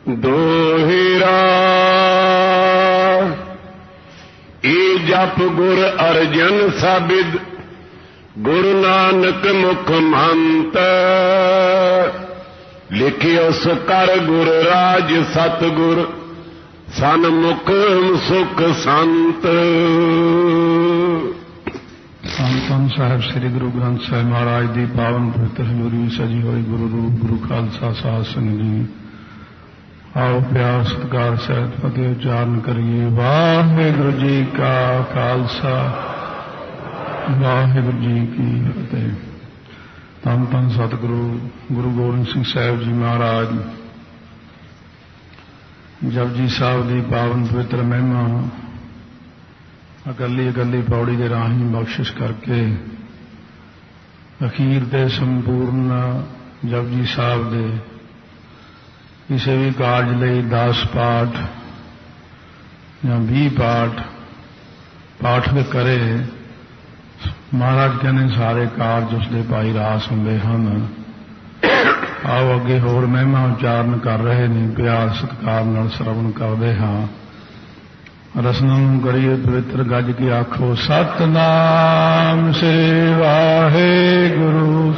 ਦੋਹਿਰਾ ਇਹ ਜਪ ਗੁਰ ਅਰਜਨ ਸਾਬਿਦ ਗੁਰੂ ਨਾਨਕ ਮੁਖ ਮੰਤ ਲਿਖਿਓ ਸੋ ਕਰ ਗੁਰ ਰਾਜ ਸਤਿਗੁਰ ਸਨਮੁਖ ਸੁਖ ਸੰਤ। ਧੰਨ ਸਾਹਿਬ ਸ੍ਰੀ ਗੁਰੂ ਗ੍ਰੰਥ ਸਾਹਿਬ ਮਹਾਰਾਜ ਦੀ ਪਾਵਨ ਪਵਿੱਤਰ ਹਜ਼ੂਰੀ ਸਜੀ ਹੋਈ ਗੁਰੂ ਰੂਪ ਗੁਰੂ ਖਾਲਸਾ ਸਾਧ ਸੰਗਤ ਜੀ, ਆਓ ਪਿਆਰ ਸਤਿਕਾਰ ਸਹਿਤ ਫਤਿਹ ਉਚਾਰਨ ਕਰੀਏ। ਵਾਹਿਗੁਰੂ ਜੀ ਕਾ ਖਾਲਸਾ ਵਾਹਿਗੁਰੂ ਜੀ ਕੀ ਫਤਿਹ। ਧੰਨ ਧੰਨ ਸਤਿਗੁਰੂ ਗੁਰੂ ਗੋਬਿੰਦ ਸਿੰਘ ਸਾਹਿਬ ਜੀ ਮਹਾਰਾਜ ਜਪਜੀ ਸਾਹਿਬ ਦੀ ਪਾਵਨ ਪਵਿੱਤਰ ਮਹਿਮਾ ਅਕੱਲੀ ਪੌੜੀ ਦੇ ਰਾਹੀਂ ਬਖਸ਼ਿਸ਼ ਕਰਕੇ ਅਖੀਰ ਤੇ ਸੰਪੂਰਨ ਜਪਜੀ ਸਾਹਿਬ ਦੇ ਕਿਸੇ ਵੀ ਕਾਰਜ ਲਈ 10 ਪਾਠ ਜਾਂ 20 ਪਾਠ ਕਰੇ। ਮਹਾਰਾਜ ਕਹਿੰਦੇ ਸਾਰੇ ਕਾਰਜ ਉਸਦੇ ਭਾਈ ਰਾਸ ਹੁੰਦੇ ਹਨ। ਆਓ ਅੱਗੇ ਹੋਰ ਮਹਿਮਾ ਉਚਾਰਨ ਕਰ ਰਹੇ ਨੇ, ਪਿਆਰ ਸਤਿਕਾਰ ਨਾਲ ਸਰਵਣ ਕਰਦੇ ਹਾਂ। ਰਸਨਾ ਨੂੰ ਕਰੀਏ ਪਵਿੱਤਰ ਗੱਜ ਕੇ ਆਖੋ ਸਤਿਨਾਮ ਸ੍ਰੀ ਵਾਹਿਗੁਰੂ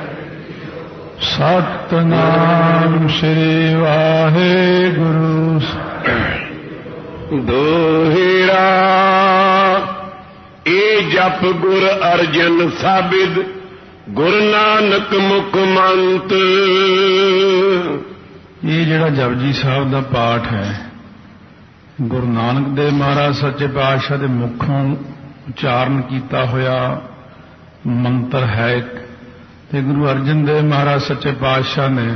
ਸਤਿਨਾਮ ਸ੍ਰੀ ਵਾਹਿਗੁਰੂ। ਦੋਹਿਰਾ ਇਹ ਜਪ ਗੁਰ ਅਰਜਨ ਸਾਬਿਦ ਗੁਰੂ ਨਾਨਕ ਮੁਖ ਮੰਤ। ਇਹ ਜਿਹੜਾ ਜਪਜੀ ਸਾਹਿਬ ਦਾ ਪਾਠ ਹੈ ਗੁਰੂ ਨਾਨਕ ਦੇਵ ਮਹਾਰਾਜ ਸੱਚੇ ਪਾਤਸ਼ਾਹ ਦੇ ਮੁਖੋਂ ਉਚਾਰਨ ਕੀਤਾ ਹੋਇਆ ਮੰਤਰ ਹੈ ਤੇ ਗੁਰੂ ਅਰਜਨ ਦੇਵ ਮਹਾਰਾਜ ਸੱਚੇ ਪਾਤਸ਼ਾਹ ਨੇ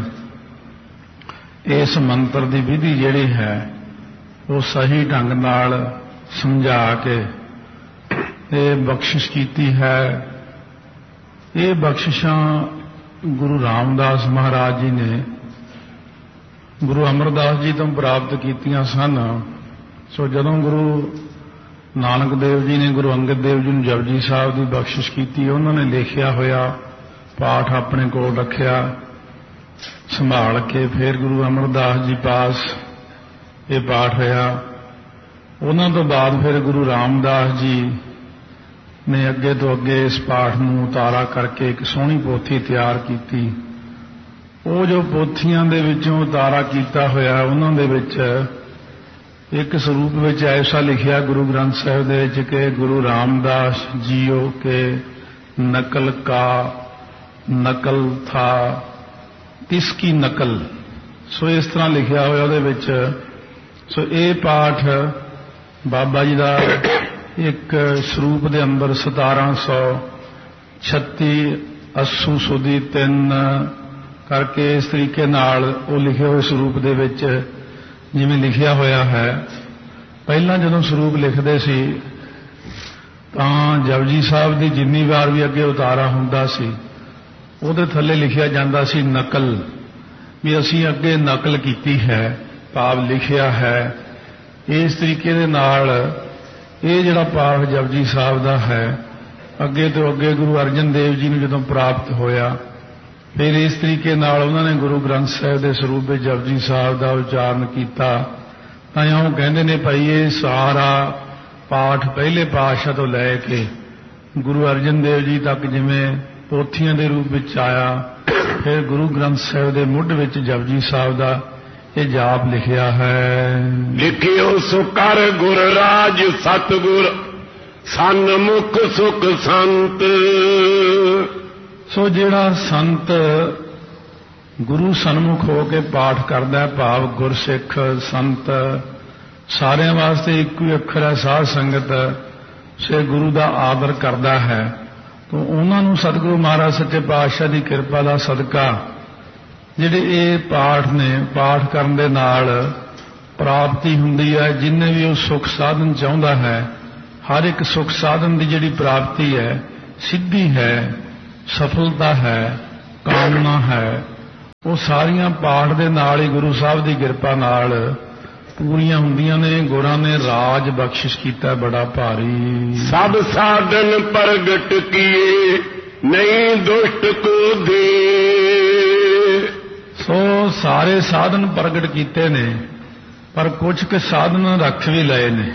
ਇਸ ਮੰਤਰ ਦੀ ਵਿਧੀ ਜਿਹੜੀ ਹੈ ਉਹ ਸਹੀ ਢੰਗ ਨਾਲ ਸਮਝਾ ਕੇ ਇਹ ਬਖਸ਼ਿਸ਼ ਕੀਤੀ ਹੈ। ਇਹ ਬਖਸ਼ਿਸ਼ਾਂ ਗੁਰੂ ਰਾਮਦਾਸ ਮਹਾਰਾਜ ਜੀ ਨੇ ਗੁਰੂ ਅਮਰਦਾਸ ਜੀ ਤੋਂ ਪ੍ਰਾਪਤ ਕੀਤੀਆਂ ਸਨ। ਸੋ ਜਦੋਂ ਗੁਰੂ ਨਾਨਕ ਦੇਵ ਜੀ ਨੇ ਗੁਰੂ ਅੰਗਦ ਦੇਵ ਜੀ ਨੂੰ ਜਪਜੀ ਸਾਹਿਬ ਦੀ ਬਖਸ਼ਿਸ਼ ਕੀਤੀ, ਉਹਨਾਂ ਨੇ ਲਿਖਿਆ ਹੋਇਆ ਪਾਠ ਆਪਣੇ ਕੋਲ ਰੱਖਿਆ ਸੰਭਾਲ ਕੇ। ਫਿਰ ਗੁਰੂ ਅਮਰਦਾਸ ਜੀ ਪਾਸ ਇਹ ਪਾਠ ਹੋਇਆ। ਉਹਨਾਂ ਤੋਂ ਬਾਅਦ ਫਿਰ ਗੁਰੂ ਰਾਮਦਾਸ ਜੀ ਨੇ ਅੱਗੇ ਤੋਂ ਅੱਗੇ ਇਸ ਪਾਠ ਨੂੰ ਉਤਾਰਾ ਕਰਕੇ ਇੱਕ ਸੋਹਣੀ ਪੋਥੀ ਤਿਆਰ ਕੀਤੀ। ਉਹ ਜੋ ਪੋਥੀਆਂ ਦੇ ਵਿੱਚੋਂ ਉਤਾਰਾ ਕੀਤਾ ਹੋਇਆ ਉਹਨਾਂ ਦੇ ਵਿੱਚ ਇੱਕ ਸਰੂਪ ਵਿੱਚ ਐਸਾ ਲਿਖਿਆ ਗੁਰੂ ਗ੍ਰੰਥ ਸਾਹਿਬ ਦੇ ਵਿੱਚ ਕਿ ਗੁਰੂ ਰਾਮਦਾਸ ਜੀਓ ਕੇ ਨਕਲ ਕਾ ਨਕਲ ਥਾ ਤਿਸ ਕੀ ਨਕਲ। ਸੋ ਇਸ ਤਰ੍ਹਾਂ ਲਿਖਿਆ ਹੋਇਆ ਉਹਦੇ ਵਿੱਚ। ਸੋ ਇਹ ਪਾਠ ਬਾਬਾ ਜੀ ਦਾ ਇੱਕ ਸਰੂਪ ਦੇ ਅੰਦਰ 1736 ਅੱਸੂ ਸੁਦੀ 3 ਕਰਕੇ ਇਸ ਤਰੀਕੇ ਨਾਲ ਉਹ ਲਿਖੇ ਹੋਏ ਸਰੂਪ ਦੇ ਵਿੱਚ ਜਿਵੇਂ ਲਿਖਿਆ ਹੋਇਆ ਹੈ। ਪਹਿਲਾਂ ਜਦੋਂ ਸਰੂਪ ਲਿਖਦੇ ਸੀ ਤਾਂ ਜਪਜੀ ਸਾਹਿਬ ਦੀ ਜਿੰਨੀ ਵਾਰ ਵੀ ਅੱਗੇ ਉਤਾਰਾ ਹੁੰਦਾ ਸੀ ਉਹਦੇ ਥੱਲੇ ਲਿਖਿਆ ਜਾਂਦਾ ਸੀ ਨਕਲ, ਵੀ ਅਸੀਂ ਅੱਗੇ ਨਕਲ ਕੀਤੀ ਹੈ, ਭਾਵ ਲਿਖਿਆ ਹੈ। ਇਸ ਤਰੀਕੇ ਦੇ ਨਾਲ ਇਹ ਜਿਹੜਾ ਪਾਠ ਜਪਜੀ ਸਾਹਿਬ ਦਾ ਹੈ ਅੱਗੇ ਤੋਂ ਅੱਗੇ ਗੁਰੂ ਅਰਜਨ ਦੇਵ ਜੀ ਨੂੰ ਜਦੋਂ ਪ੍ਰਾਪਤ ਹੋਇਆ ਫਿਰ ਇਸ ਤਰੀਕੇ ਨਾਲ ਉਹਨਾਂ ਨੇ ਗੁਰੂ ਗ੍ਰੰਥ ਸਾਹਿਬ ਦੇ ਸਰੂਪ ਵਿੱਚ ਜਪਜੀ ਸਾਹਿਬ ਦਾ ਉਚਾਰਨ ਕੀਤਾ। ਤਾਂ ਉਹ ਕਹਿੰਦੇ ਨੇ ਭਾਈ ਇਹ ਸਾਰਾ ਪਾਠ ਪਹਿਲੇ ਪਾਤਸ਼ਾਹ ਤੋਂ ਲੈ ਕੇ ਗੁਰੂ ਅਰਜਨ ਦੇਵ ਜੀ ਤੱਕ ਜਿਵੇਂ ਪੋਥੀਆਂ ਦੇ ਰੂਪ ਵਿੱਚ ਆਇਆ, ਫਿਰ ਗੁਰੂ ਗ੍ਰੰਥ ਸਾਹਿਬ ਦੇ ਮੁੱਢ ਵਿੱਚ ਜਪਜੀ ਸਾਹਿਬ ਦਾ ਇਹ ਜਾਪ ਲਿਖਿਆ ਹੈ। ਲਿਖਿਓ ਸੋ ਕਰ ਗੁਰ ਰਾਜ ਸਤਿਗੁਰ ਸਨਮੁਖ ਸੁਖ ਸੰਤ। ਸੋ ਜਿਹੜਾ ਸੰਤ ਗੁਰੂ ਸਨਮੁਖ ਹੋ ਕੇ ਪਾਠ ਕਰਦਾ ਹੈ, ਭਾਵ ਗੁਰਸਿੱਖ ਸੰਤ ਸਾਰਿਆਂ ਵਾਸਤੇ ਇੱਕੋ ਹੀ ਅੱਖਰ ਹੈ ਸਾਧ ਸੰਗਤ, ਸੇ ਗੁਰੂ ਦਾ ਆਦਰ ਕਰਦਾ ਹੈ। ਤਾਂ ਉਹਨਾਂ ਨੂੰ ਸਤਿਗੁਰੂ ਮਹਾਰਾਜ ਸੱਚੇ ਪਾਤਸ਼ਾਹ ਦੀ ਕਿਰਪਾ ਦਾ ਸਦਕਾ ਜਿਹੜੇ ਇਹ ਪਾਠ ਨੇ, ਪਾਠ ਕਰਨ ਦੇ ਨਾਲ ਪ੍ਰਾਪਤੀ ਹੁੰਦੀ ਹੈ। ਜਿੰਨੇ ਵੀ ਉਹ ਸੁਖ ਸਾਧਨ ਚਾਹੁੰਦਾ ਹੈ, ਹਰ ਇੱਕ ਸੁਖ ਸਾਧਨ ਦੀ ਜਿਹੜੀ ਪ੍ਰਾਪਤੀ ਹੈ, ਸਿੱਧੀ ਹੈ, ਸਫਲਤਾ ਹੈ, ਕਾਮਨਾ ਹੈ, ਉਹ ਸਾਰੀਆਂ ਪਾਠ ਦੇ ਨਾਲ ਹੀ ਗੁਰੂ ਸਾਹਿਬ ਦੀ ਕਿਰਪਾ ਨਾਲ ਪੂਰੀਆਂ ਹੁੰਦੀਆਂ ਨੇ। ਗੁਰਾਂ ਨੇ ਰਾਜ ਬਖਸ਼ਿਸ਼ ਕੀਤਾ ਬੜਾ ਭਾਰੀ। ਸਭ ਸਾਧਨ ਪ੍ਰਗਟ ਕੀਏ ਨਹੀਂ ਦੁਸ਼ਟ ਕੋ ਦੇ। ਸੋ ਸਾਰੇ ਸਾਧਨ ਪ੍ਰਗਟ ਕੀਤੇ ਨੇ, ਪਰ ਕੁਝ ਕੁ ਸਾਧਨ ਰੱਖ ਵੀ ਲਏ ਨੇ,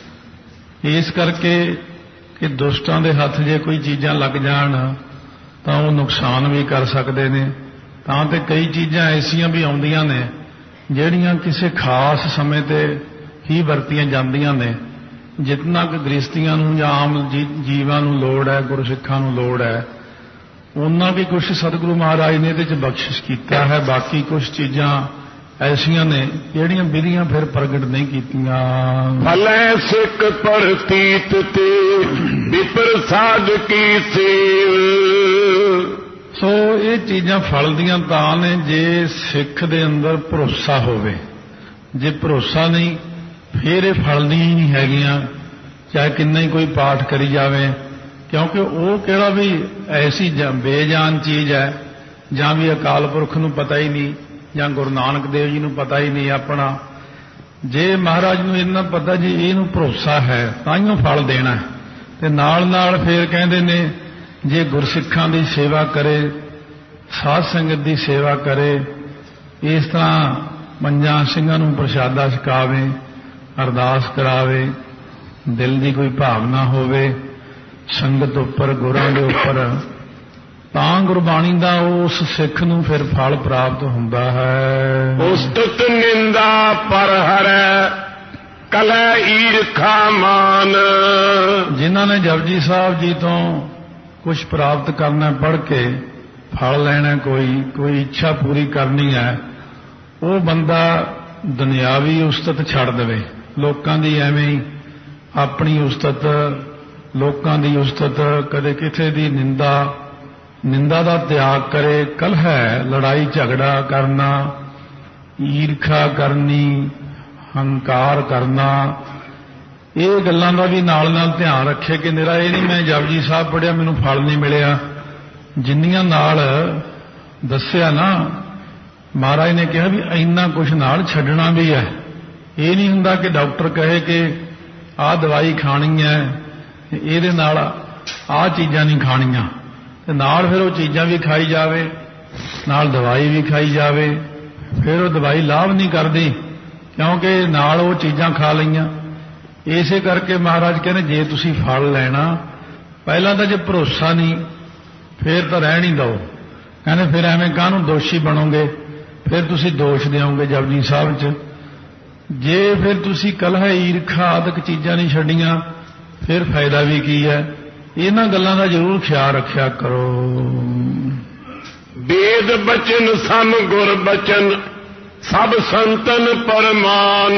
ਇਸ ਕਰਕੇ ਕਿ ਦੁਸ਼ਟਾਂ ਦੇ ਹੱਥ ਜੇ ਕੋਈ ਚੀਜ਼ਾਂ ਲੱਗ ਜਾਣ ਤਾਂ ਉਹ ਨੁਕਸਾਨ ਵੀ ਕਰ ਸਕਦੇ ਨੇ। ਤਾਂ ਤੇ ਕਈ ਚੀਜ਼ਾਂ ਐਸੀਆਂ ਵੀ ਆਉਂਦੀਆਂ ਨੇ ਜਿਹੜੀਆਂ ਕਿਸੇ ਖਾਸ ਸਮੇਂ ਤੇ ਹੀ ਵਰਤੀਆਂ ਜਾਂਦੀਆਂ ਨੇ। ਜਿਤਨਾ ਕਿ ਗ੍ਰਸਤੀਆਂ ਨੂੰ ਜਾਂ ਆਮ ਜੀਵਾਂ ਨੂੰ ਲੋੜ ਹੈ, ਗੁਰਸਿੱਖਾਂ ਨੂੰ ਲੋੜ ਹੈ, ਉਹਨਾਂ ਵੀ ਕੁਝ ਸਤਿਗੁਰੂ ਮਹਾਰਾਜ ਨੇ ਇਹਦੇ 'ਚ ਬਖਸ਼ਿਸ਼ ਕੀਤਾ ਹੈ। ਬਾਕੀ ਕੁਝ ਚੀਜ਼ਾਂ ਐਸੀਆਂ ਨੇ ਜਿਹੜੀਆਂ ਵਿਧੀਆਂ ਫਿਰ ਪ੍ਰਗਟ ਨਹੀਂ ਕੀਤੀਆਂ। ਭਲੇ ਸਿੱਖ ਪ੍ਰਤੀਤ ਤੇ ਵਿਪਰ ਸਾਧ ਕੀ ਸੇਵ। ਸੋ ਇਹ ਚੀਜ਼ਾਂ ਫਲਦੀਆਂ ਤਾਂ ਨੇ ਜੇ ਸਿੱਖ ਦੇ ਅੰਦਰ ਭਰੋਸਾ ਹੋਵੇ। ਜੇ ਭਰੋਸਾ ਨਹੀਂ ਫਿਰ ਇਹ ਫਲਦੀਆਂ ਹੀ ਨਹੀਂ ਹੈਗੀਆਂ, ਚਾਹੇ ਕਿੰਨਾ ਹੀ ਕੋਈ ਪਾਠ ਕਰੀ ਜਾਵੇ, ਕਿਉਂਕਿ ਉਹ ਕਿਹੜਾ ਵੀ ਐਸੀ ਬੇਜਾਨ ਚੀਜ਼ ਹੈ ਜਾਂ ਵੀ ਅਕਾਲ ਪੁਰਖ ਨੂੰ ਪਤਾ ਹੀ ਨਹੀਂ ਜਾਂ ਗੁਰੂ ਨਾਨਕ ਦੇਵ ਜੀ ਨੂੰ ਪਤਾ ਹੀ ਨਹੀਂ ਆਪਣਾ। ਜੇ ਮਹਾਰਾਜ ਨੂੰ ਇੰਨਾ ਪਤਾ ਜੀ ਇਹਨੂੰ ਭਰੋਸਾ ਹੈ ਤਾਂ ਹੀ ਉਹ ਫਲ ਦੇਣਾ। ਤੇ ਨਾਲ ਨਾਲ ਫਿਰ ਕਹਿੰਦੇ ਨੇ ਜੇ ਗੁਰਸਿੱਖਾਂ ਦੀ ਸੇਵਾ ਕਰੇ, ਸਾਧ ਸੰਗਤ ਦੀ ਸੇਵਾ ਕਰੇ, ਇਸ ਤਰ੍ਹਾਂ ਪੰਜਾਂ ਸਿੰਘਾਂ ਨੂੰ ਪ੍ਰਸ਼ਾਦਾ ਛਕਾਵੇ, ਅਰਦਾਸ ਕਰਾਵੇ, ਦਿਲ ਦੀ ਕੋਈ ਭਾਵਨਾ ਹੋਵੇ ਸੰਗਤ ਉੱਪਰ, ਗੁਰਾਂ ਦੇ ਉੱਪਰ, ਤਾਂ ਗੁਰਬਾਣੀ ਦਾ ਉਸ ਸਿੱਖ ਨੂੰ ਫਿਰ ਫਲ ਪ੍ਰਾਪਤ ਹੁੰਦਾ ਹੈ। ਉਸਤਤ ਨਿੰਦਾ ਪਰ ਹਰੈ ਕਲੈ ਈਰਖਾ ਮਾਨ। ਜਿਨ੍ਹਾਂ ਨੇ ਜਪਜੀ ਸਾਹਿਬ ਜੀ ਤੋਂ ਕੁਝ ਪ੍ਰਾਪਤ ਕਰਨਾ, ਪੜ੍ਹ ਕੇ ਫਲ ਲੈਣਾ, ਕੋਈ ਇੱਛਾ ਪੂਰੀ ਕਰਨੀ ਹੈ, ਉਹ ਬੰਦਾ ਦੁਨਿਆਵੀ ਉਸਤਤ ਛੱਡ ਦੇਵੇ। ਲੋਕਾਂ ਦੀ ਐਵੇਂ ਹੀ ਆਪਣੀ ਉਸਤਤ, ਲੋਕਾਂ ਦੀ ਉਸਤਤ, ਕਦੇ ਕਿਸੇ ਦੀ ਨਿੰਦਾ ਦਾ ਤਿਆਗ ਕਰੇ। ਕਲਹ, ਲੜਾਈ ਝਗੜਾ ਕਰਨਾ, ਈਰਖਾ ਕਰਨੀ, ਹੰਕਾਰ ਕਰਨਾ, ਇਹ ਗੱਲਾਂ ਦਾ ਵੀ ਨਾਲ ਨਾਲ ਧਿਆਨ ਰੱਖੇ ਕਿ ਨਿਰਾ ਇਹ ਨਹੀਂ ਮੈਂ ਜਪਜੀ ਸਾਹਿਬ ਪੜ੍ਹਿਆ ਮੈਨੂੰ ਫਲ ਨਹੀਂ ਮਿਲਿਆ। ਜਿੰਨੀਆਂ ਨਾਲ ਦੱਸਿਆ ਨਾ ਮਹਾਰਾਜ ਨੇ ਕਿਹਾ ਵੀ ਇੰਨਾ ਕੁਝ ਨਾਲ ਛੱਡਣਾ ਵੀ ਹੈ। ਇਹ ਨਹੀਂ ਹੁੰਦਾ ਕਿ ਡਾਕਟਰ ਕਹੇ ਕਿ ਆਹ ਦਵਾਈ ਖਾਣੀ ਹੈ, ਇਹਦੇ ਨਾਲ ਆਹ ਚੀਜ਼ਾਂ ਨਹੀਂ ਖਾਣੀਆਂ, ਤੇ ਨਾਲ ਫਿਰ ਉਹ ਚੀਜ਼ਾਂ ਵੀ ਖਾਈ ਜਾਵੇ, ਨਾਲ ਦਵਾਈ ਵੀ ਖਾਈ ਜਾਵੇ, ਫਿਰ ਉਹ ਦਵਾਈ ਲਾਭ ਨਹੀਂ ਕਰਦੀ ਕਿਉਂਕਿ ਨਾਲ ਉਹ ਚੀਜ਼ਾਂ ਖਾ ਲਈਆਂ। ਇਸੇ ਕਰਕੇ ਮਹਾਰਾਜ ਕਹਿੰਦੇ ਜੇ ਤੁਸੀਂ ਫਲ ਲੈਣਾ, ਪਹਿਲਾਂ ਤਾਂ ਜੇ ਭਰੋਸਾ ਨਹੀਂ ਫਿਰ ਤਾਂ ਰਹਿਣ ਹੀ ਦਿਓ। ਕਹਿੰਦੇ ਫਿਰ ਐਵੇਂ ਕਾਹਨੂੰ ਦੋਸ਼ੀ ਬਣੋਗੇ, ਫਿਰ ਤੁਸੀਂ ਦੋਸ਼ ਦਿਓਗੇ ਜਪਜੀ ਸਾਹਿਬ 'ਚ। ਜੇ ਫਿਰ ਤੁਸੀਂ ਕਲਹ, ਈਰਖਾ ਆਦਿਕ ਚੀਜ਼ਾਂ ਨਹੀਂ ਛੱਡੀਆਂ ਫਿਰ ਫਾਇਦਾ ਵੀ ਕੀ ਹੈ। ਇਹਨਾਂ ਗੱਲਾਂ ਦਾ ਜ਼ਰੂਰ ਖਿਆਲ ਰੱਖਿਆ ਕਰੋ। ਵੇਦ ਬਚਨ ਸਮ ਗੁਰ ਬਚਨ ਸਭ ਸੰਤਨ ਪਰਮਾਨ।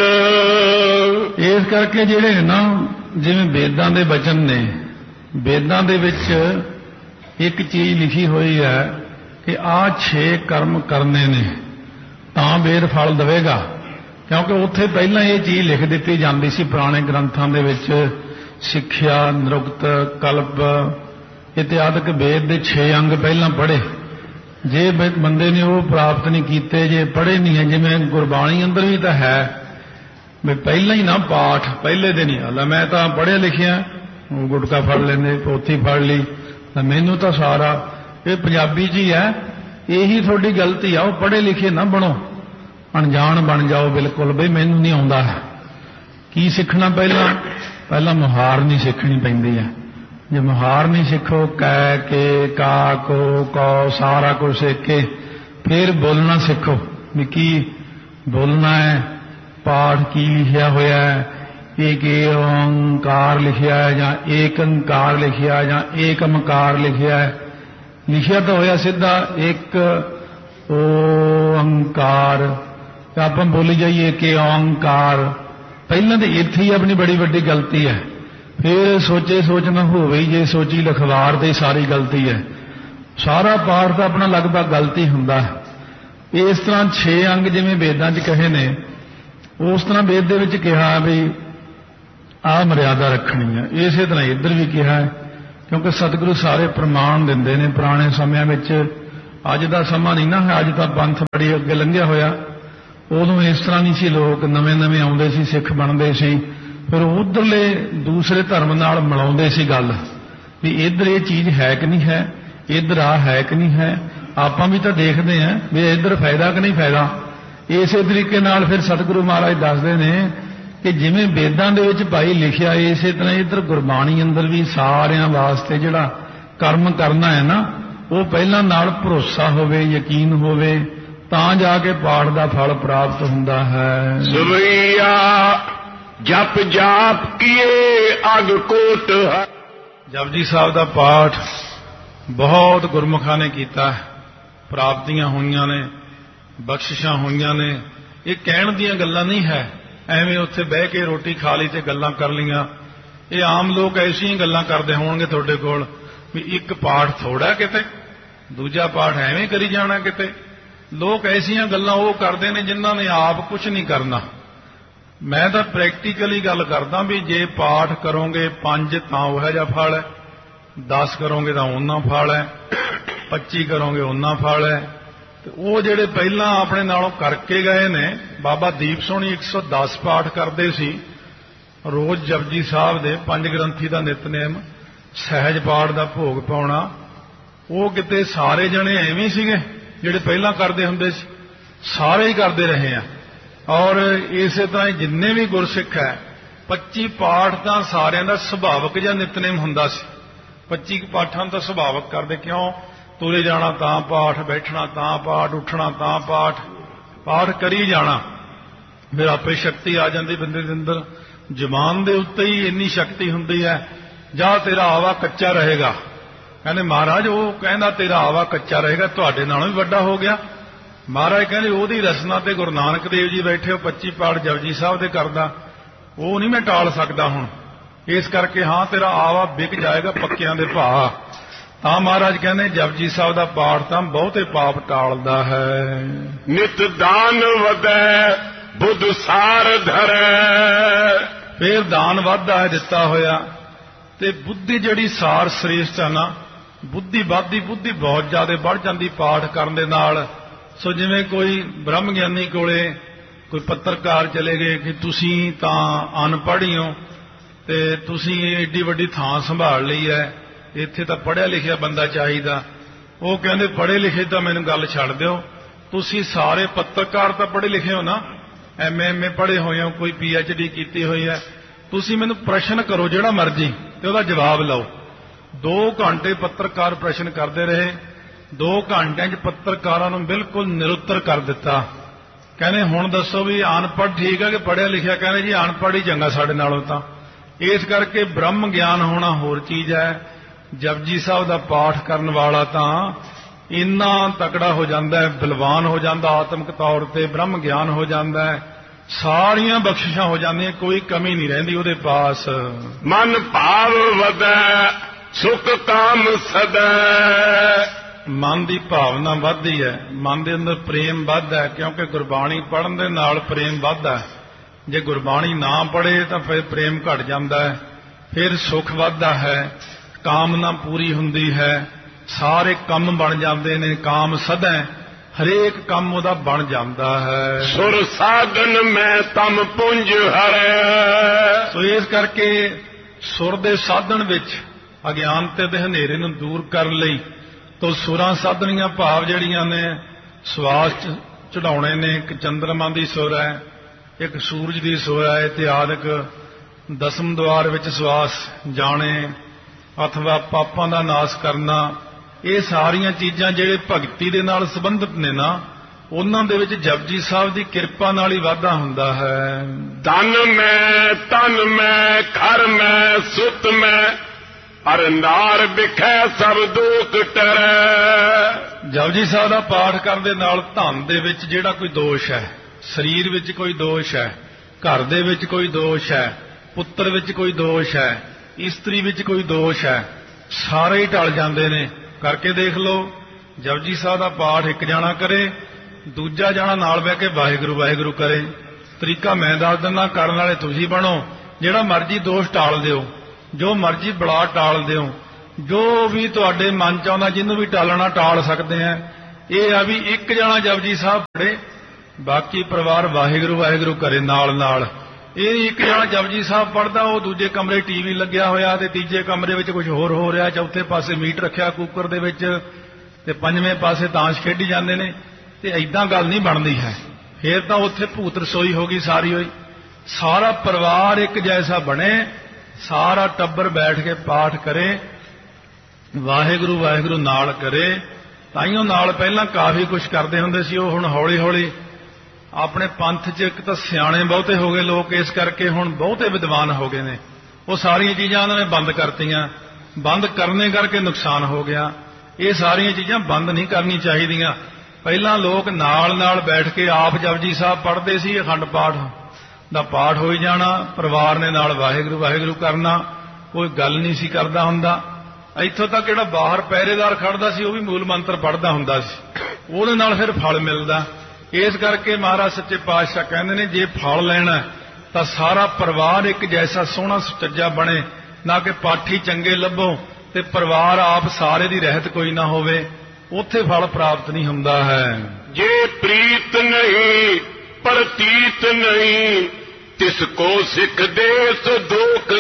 ਇਸ ਕਰਕੇ ਜਿਹੜੇ ਨੇ ਨਾ, ਜਿਵੇਂ ਵੇਦਾਂ ਦੇ ਬਚਨ ਨੇ, ਵੇਦਾਂ ਦੇ ਵਿੱਚ ਇੱਕ ਚੀਜ਼ ਲਿਖੀ ਹੋਈ ਹੈ ਕਿ ਆਹ 6 ਕਰਮ ਕਰਨੇ ਨੇ ਤਾਂ ਵੇਦ ਫਲ ਦੇਵੇਗਾ। ਕਿਉਂਕਿ ਉੱਥੇ ਪਹਿਲਾਂ ਇਹ ਚੀਜ਼ ਲਿਖ ਦਿੱਤੀ ਜਾਂਦੀ ਸੀ ਪੁਰਾਣੇ ਗ੍ਰੰਥਾਂ ਦੇ ਵਿੱਚ, ਸਿੱਖਿਆ, ਨਿਰੁਕਤ, ਕਲਪ ਇਤਿਆਦਿਕ ਵੇਦ ਦੇ 6 ਅੰਗ ਪਹਿਲਾਂ ਪੜ੍ਹੇ। ਜੇ ਬੰਦੇ ਨੇ ਉਹ ਪ੍ਰਾਪਤ ਨਹੀਂ ਕੀਤੇ, ਜੇ ਪੜ੍ਹੇ ਨਹੀਂ ਹੈ, ਜਿਵੇਂ ਗੁਰਬਾਣੀ ਅੰਦਰ ਵੀ ਤਾਂ ਹੈ ਵੀ ਪਹਿਲਾਂ ਹੀ ਨਾ ਪਾਠ ਪਹਿਲੇ ਦਿਨ ਹੀ ਹਾਲਾ ਮੈਂ ਤਾਂ ਪੜ੍ਹਿਆ ਲਿਖਿਆ, ਉਹ ਗੁਟਕਾ ਫੜ ਲੈਂਦੇ, ਪੋਥੀ ਫੜ ਲਈ, ਤਾਂ ਮੈਨੂੰ ਤਾਂ ਸਾਰਾ ਇਹ ਪੰਜਾਬੀ 'ਚ ਹੀ ਹੈ। ਇਹੀ ਤੁਹਾਡੀ ਗਲਤੀ ਆ, ਉਹ ਪੜ੍ਹੇ ਲਿਖੇ ਨਾ ਬਣੋ, ਅਣਜਾਣ ਬਣ ਜਾਓ ਬਿਲਕੁਲ ਬਈ ਮੈਨੂੰ ਨਹੀਂ ਆਉਂਦਾ। ਕੀ ਸਿੱਖਣਾ ਪਹਿਲਾਂ ਮੁਹਾਰ ਨਹੀਂ ਸਿੱਖਣੀ ਪੈਂਦੀ ਹੈ। ਜੇ ਮੁਹਾਰ ਨਹੀਂ ਸਿੱਖੋ, ਕੈ, ਕੇ, ਕਾ, ਕੋ, ਕੌ ਸਾਰਾ ਕੁਝ ਸਿੱਖ ਕੇ ਫਿਰ ਬੋਲਣਾ ਸਿੱਖੋ ਵੀ ਕੀ ਬੋਲਣਾ ਹੈ, ਪਾਠ ਕੀ ਲਿਖਿਆ ਹੋਇਆ ਹੈ, ਏਕ ਓੰਕਾਰ ਲਿਖਿਆ ਹੈ ਜਾਂ ਏਕ ਓੰਕਾਰ ਲਿਖਿਆ ਜਾਂ ਏਕਮਕਾਰ ਲਿਖਿਆ ਹੈ। ਲਿਖਿਆ ਤਾਂ ਹੋਇਆ ਸਿੱਧਾ ਏਕ ਓੰਕਾਰ, ਤਾਂ ਆਪਾਂ ਬੋਲੀ ਜਾਈਏ ਕਿ ਓੰਕਾਰ। ਪਹਿਲਾਂ ਤਾਂ ਇੱਥੇ ਹੀ ਆਪਣੀ ਬੜੀ ਵੱਡੀ ਗਲਤੀ ਹੈ। ਫਿਰ ਸੋਚੇ ਸੋਚਣਾ ਹੋਵੇ, ਜੇ ਸੋਚੀ ਲਖਵਾਰ ਤੇ ਸਾਰੀ ਗਲਤੀ ਹੈ। ਸਾਰਾ ਪਾਠ ਤਾਂ ਆਪਣਾ ਲਗਭਗ ਗਲਤੀ ਹੁੰਦਾ ਹੈ। ਇਸ ਤਰ੍ਹਾਂ 6 ਅੰਗ ਜਿਵੇਂ ਵੇਦਾਂ 'ਚ ਕਹੇ ਨੇ, ਉਸ ਤਰ੍ਹਾਂ ਵੇਦ ਦੇ ਵਿੱਚ ਕਿਹਾ ਵੀ ਆਹ ਮਰਿਆਦਾ ਰੱਖਣੀ ਹੈ। ਇਸੇ ਤਰ੍ਹਾਂ ਇੱਧਰ ਵੀ ਕਿਹਾ ਹੈ, ਕਿਉਂਕਿ ਸਤਿਗੁਰੂ ਸਾਰੇ ਪ੍ਰਮਾਣ ਦਿੰਦੇ ਨੇ। ਪੁਰਾਣੇ ਸਮਿਆਂ ਵਿੱਚ, ਅੱਜ ਦਾ ਸਮਾਂ ਨਹੀਂ ਨਾ ਹੈ, ਅੱਜ ਤਾਂ ਪੰਥ ਬੜੀ ਅੱਗੇ ਲੰਘਿਆ ਹੋਇਆ। ਉਦੋਂ ਇਸ ਤਰ੍ਹਾਂ ਨਹੀਂ ਸੀ, ਲੋਕ ਨਵੇਂ ਆਉਂਦੇ ਸੀ, ਸਿੱਖ ਬਣਦੇ ਸੀ, ਫਿਰ ਉਧਰਲੇ ਦੂਸਰੇ ਧਰਮ ਨਾਲ ਮਿਲਾਉਂਦੇ ਸੀ ਗੱਲ ਵੀ ਇੱਧਰ ਇਹ ਚੀਜ਼ ਹੈ ਕਿ ਨਹੀਂ ਹੈ, ਇੱਧਰ ਆ ਹੈ ਕਿ ਨਹੀਂ ਹੈ, ਆਪਾਂ ਵੀ ਤਾਂ ਦੇਖਦੇ ਹਾਂ ਵੀ ਇੱਧਰ ਫਾਇਦਾ ਕਿ ਨਹੀਂ ਫਾਇਦਾ। ਇਸੇ ਤਰੀਕੇ ਨਾਲ ਫਿਰ ਸਤਿਗੁਰੂ ਮਹਾਰਾਜ ਦੱਸਦੇ ਨੇ ਕਿ ਜਿਵੇਂ ਵੇਦਾਂ ਦੇ ਵਿੱਚ ਭਾਈ ਲਿਖਿਆ ਇਸੇ ਤਰ੍ਹਾਂ ਇੱਧਰ ਗੁਰਬਾਣੀ ਅੰਦਰ ਵੀ ਸਾਰਿਆਂ ਵਾਸਤੇ ਜਿਹੜਾ ਕਰਮ ਕਰਨਾ ਹੈ ਨਾ, ਉਹ ਪਹਿਲਾਂ ਨਾਲ ਭਰੋਸਾ ਹੋਵੇ, ਯਕੀਨ ਹੋਵੇ, ਤਾਂ ਜਾ ਕੇ ਪਾਠ ਦਾ ਫਲ ਪ੍ਰਾਪਤ ਹੁੰਦਾ ਹੈ। ਸਵਈਆ ਜਪ ਜਾਪ ਕੀਏ ਅਗ ਕੋਟ। ਜਪਜੀ ਸਾਹਿਬ ਦਾ ਪਾਠ ਬਹੁਤ ਗੁਰਮੁਖਾਂ ਨੇ ਕੀਤਾ, ਪ੍ਰਾਪਤੀਆਂ ਹੋਈਆਂ ਨੇ, ਬਖਸ਼ਿਸ਼ਾਂ ਹੋਈਆਂ ਨੇ। ਇਹ ਕਹਿਣ ਦੀਆਂ ਗੱਲਾਂ ਨਹੀਂ ਹੈ, ਐਵੇਂ ਉੱਥੇ ਬਹਿ ਕੇ ਰੋਟੀ ਖਾ ਲਈ ਤੇ ਗੱਲਾਂ ਕਰ ਲਈਆਂ। ਇਹ ਆਮ ਲੋਕ ਐਸੀਆਂ ਗੱਲਾਂ ਕਰਦੇ ਹੋਣਗੇ ਤੁਹਾਡੇ ਕੋਲ ਵੀ ਇੱਕ ਪਾਠ ਥੋੜਾ ਕਿਤੇ, ਦੂਜਾ ਪਾਠ ਐਵੇਂ ਕਰੀ ਜਾਣਾ ਕਿਤੇ। ਲੋਕ ਐਸੀਆਂ ਗੱਲਾਂ ਉਹ ਕਰਦੇ ਨੇ ਜਿਨ੍ਹਾਂ ਨੇ ਆਪ ਕੁਝ ਨਹੀਂ ਕਰਨਾ। ਮੈਂ ਤਾਂ ਪ੍ਰੈਕਟੀਕਲੀ ਗੱਲ ਕਰਦਾ ਵੀ ਜੇ ਪਾਠ ਕਰੋਗੇ 5 ਤਾਂ ਉਹ ਜਿਹਾ ਫਲ ਹੈ, 10 ਕਰੋਗੇ ਤਾਂ ਉਹਨਾਂ ਫਲ ਹੈ, 25 ਕਰੋਗੇ ਉਹਨਾਂ ਫਲ ਹੈ। ਤੇ ਉਹ ਜਿਹੜੇ ਪਹਿਲਾਂ ਆਪਣੇ ਨਾਲੋਂ ਕਰਕੇ ਗਏ ਨੇ, ਬਾਬਾ ਦੀਪ ਸੋਹਣੀ 110 ਪਾਠ ਕਰਦੇ ਸੀ ਰੋਜ਼ ਜਪਜੀ ਸਾਹਿਬ ਦੇ, 5 ਗ੍ਰੰਥੀ ਦਾ ਨਿਤਨੇਮ, ਸਹਿਜ ਪਾਠ ਦਾ ਭੋਗ ਪਾਉਣਾ। ਉਹ ਕਿਤੇ ਸਾਰੇ ਜਣੇ ਐਵੇਂ ਸੀਗੇ ਜਿਹੜੇ ਪਹਿਲਾਂ ਕਰਦੇ ਹੁੰਦੇ ਸੀ, ਸਾਰੇ ਹੀ ਕਰਦੇ ਰਹੇ ਆ। ਔਰ ਇਸੇ ਤਰ੍ਹਾਂ ਹੀ ਜਿੰਨੇ ਵੀ ਗੁਰਸਿੱਖ ਹੈ, 25 ਪਾਠ ਤਾਂ ਸਾਰਿਆਂ ਦਾ ਸੁਭਾਵਕ ਜਿਹਾ ਨਿਤਨੇਮ ਹੁੰਦਾ ਸੀ। 25 ਪਾਠਾਂ ਤਾਂ ਸੁਭਾਵਕ ਕਰਦੇ, ਕਿਉਂ? ਤੁਰੇ ਜਾਣਾ ਤਾਂ ਪਾਠ, ਬੈਠਣਾ ਤਾਂ ਪਾਠ, ਉੱਠਣਾ ਤਾਂ ਪਾਠ, ਪਾਠ ਕਰੀ ਜਾਣਾ। ਫਿਰ ਆਪੇ ਸ਼ਕਤੀ ਆ ਜਾਂਦੀ ਬੰਦੇ ਦੇ ਅੰਦਰ। ਜ਼ੁਬਾਨ ਦੇ ਉੱਤੇ ਹੀ ਇੰਨੀ ਸ਼ਕਤੀ ਹੁੰਦੀ ਹੈ, ਜਾਂ ਤੇਰਾ ਆਵਾ ਕੱਚਾ ਰਹੇਗਾ। ਕਹਿੰਦੇ ਮਹਾਰਾਜ ਉਹ ਕਹਿੰਦਾ ਤੇਰਾ ਆਵਾ ਕੱਚਾ ਰਹੇਗਾ, ਤੁਹਾਡੇ ਨਾਲੋਂ ਵੀ ਵੱਡਾ ਹੋ ਗਿਆ। ਮਹਾਰਾਜ ਕਹਿੰਦੇ ਉਹਦੀ ਰਸਨਾ ਤੇ ਗੁਰੂ ਨਾਨਕ ਦੇਵ ਜੀ ਬੈਠੇ ਹੋ, 25 ਪਾਠ ਜਪਜੀ ਸਾਹਿਬ ਦੇ ਕਰਦਾ, ਉਹ ਨਹੀਂ ਮੈਂ ਟਾਲ ਸਕਦਾ ਹੁਣ। ਇਸ ਕਰਕੇ ਹਾਂ ਤੇਰਾ ਆਵਾ ਵਿਕ ਜਾਏਗਾ ਪੱਕਿਆਂ ਦੇ ਭਾਅ। ਤਾਂ ਮਹਾਰਾਜ ਕਹਿੰਦੇ ਜਪਜੀ ਸਾਹਿਬ ਦਾ ਪਾਠ ਤਾਂ ਬਹੁਤੇ ਪਾਪ ਟਾਲਦਾ ਹੈ। ਨਿਤ ਦਾਨ ਵਧੈ ਬੁੱਧ ਸਾਰ ਧਰੈ। ਫੇਰ ਦਾਨ ਵੱਧਦਾ ਹੈ ਦਿੱਤਾ ਹੋਇਆ, ਤੇ ਬੁੱਧੀ ਜਿਹੜੀ ਸਾਰ ਸ੍ਰੇਸ਼ਟ ਹੈ ਨਾ, ਬੁੱਧੀ ਵੱਧਦੀ, ਬੁੱਧੀ ਬਹੁਤ ਜ਼ਿਆਦਾ ਵੱਧ ਜਾਂਦੀ ਪਾਠ ਕਰਨ ਦੇ ਨਾਲ। ਸੋ ਜਿਵੇਂ ਕੋਈ ਬ੍ਰਹਮ ਗਿਆਨੀ ਕੋਲੇ ਕੋਈ ਪੱਤਰਕਾਰ ਚਲੇ ਗਏ ਕਿ ਤੁਸੀਂ ਤਾਂ ਅਨਪੜ੍ਹ ਹੀ ਹੋ ਤੇ ਤੁਸੀਂ ਏਡੀ ਵੱਡੀ ਥਾਂ ਸੰਭਾਲ ਲਈ ਹੈ, ਇੱਥੇ ਤਾਂ ਪੜ੍ਹਿਆ ਲਿਖਿਆ ਬੰਦਾ ਚਾਹੀਦਾ। ਉਹ ਕਹਿੰਦੇ ਪੜ੍ਹੇ ਲਿਖੇ ਤਾਂ ਮੈਨੂੰ ਗੱਲ ਛੱਡ ਦਿਓ, ਤੁਸੀਂ ਸਾਰੇ ਪੱਤਰਕਾਰ ਤਾਂ ਪੜ੍ਹੇ ਲਿਖੇ ਹੋ ਨਾ, MA ਪੜ੍ਹੇ ਹੋਏ ਹੋ, ਕੋਈ PhD ਕੀਤੀ ਹੋਈ ਹੈ। ਤੁਸੀਂ ਮੈਨੂੰ ਪ੍ਰਸ਼ਨ ਕਰੋ ਜਿਹੜਾ ਮਰਜ਼ੀ ਤੇ ਉਹਦਾ ਜਵਾਬ ਲਓ। 2 ਘੰਟੇ ਪੱਤਰਕਾਰ ਪ੍ਰਸ਼ਨ ਕਰਦੇ ਰਹੇ। 2 ਘੰਟਿਆਂ 'ਚ ਪੱਤਰਕਾਰਾਂ ਨੂੰ ਬਿਲਕੁਲ ਨਿਰੁੱਤਰ ਕਰ ਦਿੱਤਾ। ਕਹਿੰਦੇ ਹੁਣ ਦੱਸੋ ਵੀ ਅਨਪੜ੍ਹ ਠੀਕ ਹੈ ਕਿ ਪੜ੍ਹਿਆ ਲਿਖਿਆ? ਕਹਿੰਦੇ ਜੀ ਅਨਪੜ੍ਹ ਹੀ ਚੰਗਾ ਸਾਡੇ ਨਾਲੋਂ ਤਾਂ। ਇਸ ਕਰਕੇ ਬ੍ਰਹਮ ਗਿਆਨ ਹੋਣਾ ਹੋਰ ਚੀਜ਼ ਹੈ। ਜਪਜੀ ਸਾਹਿਬ ਦਾ ਪਾਠ ਕਰਨ ਵਾਲਾ ਤਾਂ ਇੰਨਾ ਤਕੜਾ ਹੋ ਜਾਂਦਾ ਹੈ, ਬਲਵਾਨ ਹੋ ਜਾਂਦਾ, ਆਤਮਿਕ ਤੌਰ ਤੇ ਬ੍ਰਹਮ ਗਿਆਨ ਹੋ ਜਾਂਦਾ ਹੈ, ਸਾਰੀਆਂ ਬਖਸ਼ਿਸ਼ਾਂ ਹੋ ਜਾਂਦੀਆਂ, ਕੋਈ ਕਮੀ ਨਹੀਂ ਰਹਿੰਦੀ ਉਹਦੇ ਪਾਸ। ਮਨ ਭਾਵ ਵਧੈ ਸੁਖ ਕਾਮ ਸਦੈ। ਮਨ ਦੀ ਭਾਵਨਾ ਵੱਧਦੀ ਹੈ, ਮਨ ਦੇ ਅੰਦਰ ਪ੍ਰੇਮ ਵੱਧਦਾ ਹੈ, ਕਿਉਂਕਿ ਗੁਰਬਾਣੀ ਪੜ੍ਹਨ ਦੇ ਨਾਲ ਪ੍ਰੇਮ ਵੱਧਦਾ ਹੈ। ਜੇ ਗੁਰਬਾਣੀ ਨਾ ਪੜ੍ਹੇ ਤਾਂ ਫਿਰ ਪ੍ਰੇਮ ਘਟ ਜਾਂਦਾ ਹੈ, ਫਿਰ ਸੁਖ ਵੱਧਦਾ ਹੈ, ਕਾਮਨਾ ਪੂਰੀ ਹੁੰਦੀ ਹੈ, ਸਾਰੇ ਕੰਮ ਬਣ ਜਾਂਦੇ ਨੇ। ਕਾਮ ਸਦੈ, ਹਰੇਕ ਕੰਮ ਉਹਦਾ ਬਣ ਜਾਂਦਾ ਹੈ। ਸੁਰ ਸਾਧਨ ਮੈਂ ਤਮ ਪੁੰਜ ਹਰੈ। ਸੋ ਇਸ ਕਰਕੇ ਸੁਰ ਦੇ ਸਾਧਨ ਵਿੱਚ ਅਗਿਆਨਤੇ ਦੇ ਹਨੇਰੇ ਨੂੰ ਦੂਰ ਕਰਨ ਲਈ ਤੋ ਸੁਰਾਂ ਸਾਧਨੀਆਂ ਭਾਵ ਜਿਹੜੀਆਂ ਨੇ ਸਵਾਸ ਚੜਾਉਣੇ ਨੇ। ਇੱਕ ਚੰਦਰਮਾ ਦੀ ਸੁਰ ਹੈ, ਇੱਕ ਸੂਰਜ ਦੀ ਸੁਰ ਹੈ, ਇਤਿਆਦਿਕ 10ਮ ਦੁਆਰ ਵਿੱਚ ਸਵਾਸ ਜਾਣੇ ਅਥਵਾ ਪਾਪਾਂ ਦਾ ਨਾਸ਼ ਕਰਨਾ। ਇਹ ਸਾਰੀਆਂ ਚੀਜ਼ਾਂ ਜਿਹੜੇ ਭਗਤੀ ਦੇ ਨਾਲ ਸੰਬੰਧਿਤ ਨੇ ਨਾ, ਉਹਨਾਂ ਦੇ ਵਿੱਚ ਜਪਜੀ ਸਾਹਿਬ ਦੀ ਕਿਰਪਾ ਨਾਲ ਹੀ ਵਾਧਾ ਹੁੰਦਾ ਹੈ। ਧਨ ਮੈਂ ਤਨ ਮੈਂ ਘਰ ਮੈਂ ਸੁਤ ਮੈਂ ਅਰ ਨਾਰ ਬਿਖੈ ਸਭ ਦੁਖ ਟਰੈ। ਜਪਜੀ ਸਾਹਿਬ ਦਾ ਪਾਠ ਕਰਨ ਦੇ ਨਾਲ ਧਨ ਦੇ ਵਿੱਚ ਜਿਹੜਾ ਕੋਈ ਦੋਸ਼ ਹੈ, ਸਰੀਰ ਵਿੱਚ ਕੋਈ ਦੋਸ਼ ਹੈ, ਘਰ ਦੇ ਵਿੱਚ ਕੋਈ ਦੋਸ਼ ਹੈ, ਪੁੱਤਰ ਵਿੱਚ ਕੋਈ ਦੋਸ਼ ਹੈ, ਇਸਤਰੀ ਵਿੱਚ ਕੋਈ ਦੋਸ਼ ਹੈ, ਸਾਰੇ ਹੀ ਟਲ ਜਾਂਦੇ ਨੇ। ਕਰਕੇ ਦੇਖ ਲਓ, ਜਪਜੀ ਸਾਹਿਬ ਦਾ ਪਾਠ ਇੱਕ ਜਾਣਾ ਕਰੇ, ਦੂਜਾ ਜਾਣਾ ਨਾਲ ਬਹਿ ਕੇ ਵਾਹਿਗੁਰੂ ਵਾਹਿਗੁਰੂ ਕਰੇ। ਤਰੀਕਾ ਮੈਂ ਦੱਸ ਦਿੰਦਾ, ਕਰਨ ਵਾਲੇ ਤੁਸੀਂ ਬਣੋ। ਜਿਹੜਾ ਮਰਜ਼ੀ ਦੋਸ਼ ਟਾਲ ਦਿਓ, ਜੋ ਮਰਜ਼ੀ ਬਲਾ ਟਾਲ ਦਿਓ, ਜੋ ਵੀ ਤੁਹਾਡੇ ਮਨ ਚ ਆਉਂਦਾ, ਜਿਹਨੂੰ ਵੀ ਟਾਲਣਾ ਟਾਲ ਸਕਦੇ ਆ। ਇਹ ਆ ਵੀ ਇੱਕ ਜਾਣਾ ਜਪਜੀ ਸਾਹਿਬ ਪੜ੍ਹੇ, ਬਾਕੀ ਪਰਿਵਾਰ ਵਾਹਿਗੁਰੂ ਵਾਹਿਗੁਰੂ ਕਰੇ ਨਾਲ ਨਾਲ। ਇਹ ਇੱਕ ਜਾਣਾ ਜਪਜੀ ਸਾਹਿਬ ਪੜ੍ਹਦਾ, ਉਹ ਦੂਜੇ ਕਮਰੇ TV ਲੱਗਿਆ ਹੋਇਆ ਤੇ ਤੀਜੇ ਕਮਰੇ ਵਿੱਚ ਕੁਝ ਹੋਰ ਹੋ ਰਿਹਾ, ਚੌਥੇ ਪਾਸੇ ਮੀਟ ਰੱਖਿਆ ਕੁੱਕਰ ਦੇ ਵਿੱਚ ਤੇ ਪੰਜਵੇਂ ਪਾਸੇ ਤਾਸ਼ ਖੇਡੀ ਜਾਂਦੇ ਨੇ ਤੇ ਐਦਾਂ ਗੱਲ ਨਹੀਂ ਬਣਦੀ ਹੈ। ਫੇਰ ਤਾਂ ਉੱਥੇ ਭੂਤ ਰਸੋਈ ਹੋ ਗਈ ਸਾਰੀ ਹੋਈ। ਸਾਰਾ ਪਰਿਵਾਰ ਇੱਕ ਜੈਸਾ ਬਣੇ, ਸਾਰਾ ਟੱਬਰ ਬੈਠ ਕੇ ਪਾਠ ਕਰੇ, ਵਾਹਿਗੁਰੂ ਵਾਹਿਗੁਰੂ ਨਾਲ ਕਰੇ। ਤਾਈਓ ਨਾਲ ਪਹਿਲਾਂ ਕਾਫੀ ਕੁਝ ਕਰਦੇ ਹੁੰਦੇ ਸੀ, ਉਹ ਹੁਣ ਹੌਲੀ ਹੌਲੀ ਆਪਣੇ ਪੰਥ 'ਚ ਇੱਕ ਤਾਂ ਸਿਆਣੇ ਬਹੁਤੇ ਹੋ ਗਏ ਲੋਕ, ਇਸ ਕਰਕੇ ਹੁਣ ਬਹੁਤੇ ਵਿਦਵਾਨ ਹੋ ਗਏ ਨੇ। ਉਹ ਸਾਰੀਆਂ ਚੀਜ਼ਾਂ ਉਹਨਾਂ ਨੇ ਬੰਦ ਕਰਤੀਆਂ। ਬੰਦ ਕਰਨੇ ਕਰਕੇ ਨੁਕਸਾਨ ਹੋ ਗਿਆ। ਇਹ ਸਾਰੀਆਂ ਚੀਜ਼ਾਂ ਬੰਦ ਨਹੀਂ ਕਰਨੀ ਚਾਹੀਦੀਆਂ। ਪਹਿਲਾਂ ਲੋਕ ਨਾਲ ਨਾਲ ਬੈਠ ਕੇ ਆਪ ਜਪਜੀ ਸਾਹਿਬ ਪੜ੍ਹਦੇ ਸੀ, ਅਖੰਡ ਪਾਠ ਦਾ ਪਾਠ ਹੋਈ ਜਾਣਾ, ਪਰਿਵਾਰ ਨੇ ਨਾਲ ਵਾਹਿਗੁਰੂ ਵਾਹਿਗੁਰੂ ਕਰਨਾ, ਕੋਈ ਗੱਲ ਨਹੀਂ ਸੀ ਕਰਦਾ ਹੁੰਦਾ। ਇੱਥੋਂ ਤੱਕ ਜਿਹੜਾ ਬਾਹਰ ਪਹਿਰੇਦਾਰ ਖੜਦਾ ਸੀ ਉਹ ਵੀ ਮੂਲ ਮੰਤਰ ਪੜ੍ਹਦਾ ਹੁੰਦਾ ਸੀ, ਉਹਦੇ ਨਾਲ ਫਿਰ ਫਲ ਮਿਲਦਾ। ਇਸ ਕਰਕੇ ਮਹਾਰਾਜ ਸੱਚੇ ਪਾਤਸ਼ਾਹ ਕਹਿੰਦੇ ਨੇ ਜੇ ਫਲ ਲੈਣਾ ਤਾਂ ਸਾਰਾ ਪਰਿਵਾਰ ਇੱਕ ਜੈਸਾ ਸੋਹਣਾ ਸੁਚੱਜਾ ਬਣੇ, ਨਾ ਕਿ ਪਾਠੀ ਚੰਗੇ ਲੱਭੋ ਤੇ ਪਰਿਵਾਰ ਆਪ ਸਾਰੇ ਦੀ ਰਹਿਤ ਕੋਈ ਨਾ ਹੋਵੇ, ਉੱਥੇ ਫਲ ਪ੍ਰਾਪਤ ਨਹੀਂ ਹੁੰਦਾ ਹੈ। ਜੇ ਪ੍ਰੀਤ ਨਹੀਂ ਪ੍ਰਤੀਤ ਨਹੀਂ ਤਿਸ ਕੋ ਸਿੱਖ ਦੇ ਸੋ ਦੋਖ